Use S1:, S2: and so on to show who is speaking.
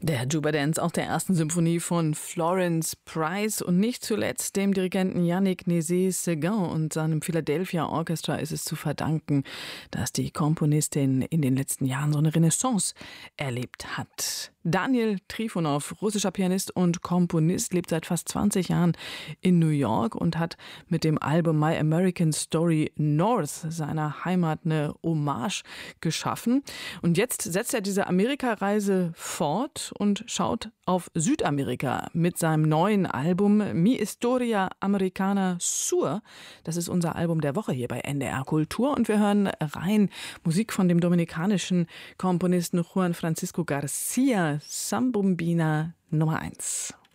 S1: Der Juba Dance aus der ersten Symphonie von Florence Price und nicht zuletzt dem Dirigenten Yannick Nézet-Séguin und seinem Philadelphia Orchestra ist es zu verdanken, dass die Komponistin in den letzten Jahren so eine Renaissance erlebt hat. Daniel Trifonov, russischer Pianist und Komponist, lebt seit fast 20 Jahren in New York und hat mit dem Album My American Story North seiner Heimat eine Hommage geschaffen. Und jetzt setzt er diese Amerikareise fort und schaut auf Südamerika mit seinem neuen Album Mi Historia Americana Sur. Das ist unser Album der Woche hier bei NDR Kultur und wir hören rein Musik von dem dominikanischen Komponisten Juan Francisco Garcia, Sambumbina Nummer 1.